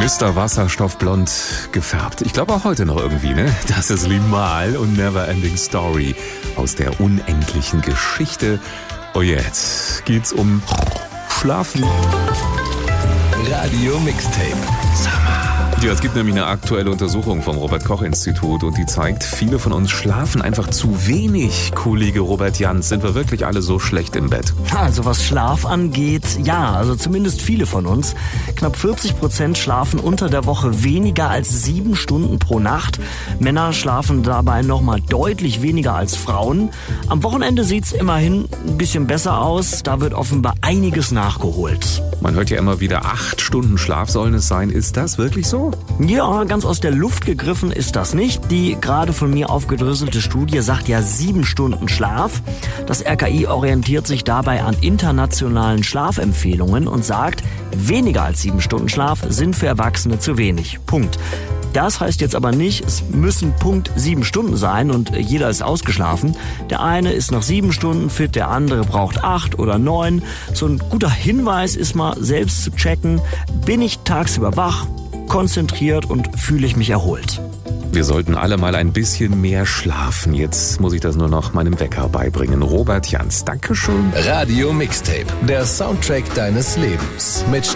Mr. Wasserstoffblond gefärbt. Ich glaube auch heute noch irgendwie, ne? Das ist Limahl und Neverending Story aus der unendlichen Geschichte. Und jetzt geht's um Schlafen. Radio Mixtape. Ja, es gibt nämlich eine aktuelle Untersuchung vom Robert-Koch-Institut und die zeigt, viele von uns schlafen einfach zu wenig. Kollege Robert Jans, sind wir wirklich alle so schlecht im Bett? Also was Schlaf angeht, ja, also zumindest viele von uns. Knapp 40% schlafen unter der Woche weniger als 7 Stunden pro Nacht. Männer schlafen dabei nochmal deutlich weniger als Frauen. Am Wochenende sieht's immerhin ein bisschen besser aus. Da wird offenbar einiges nachgeholt. Man hört ja immer wieder, 8 Stunden Schlaf sollen es sein. Ist das wirklich so? Ja, ganz aus der Luft gegriffen ist das nicht. Die gerade von mir aufgedröselte Studie sagt ja 7 Stunden Schlaf. Das RKI orientiert sich dabei an internationalen Schlafempfehlungen und sagt, weniger als 7 Stunden Schlaf sind für Erwachsene zu wenig. Punkt. Das heißt jetzt aber nicht, es müssen Punkt 7 Stunden sein und jeder ist ausgeschlafen. Der eine ist nach 7 Stunden fit, der andere braucht 8 oder 9. So ein guter Hinweis ist mal selbst zu checken, bin ich tagsüber wach, konzentriert und fühle ich mich erholt. Wir sollten alle mal ein bisschen mehr schlafen. Jetzt muss ich das nur noch meinem Wecker beibringen. Robert Jans, Dankeschön. Radio Mixtape, der Soundtrack deines Lebens. Mit